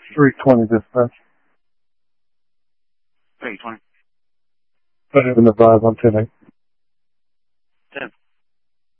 320 dispatch. 320. Put it in the 5 on 10-8.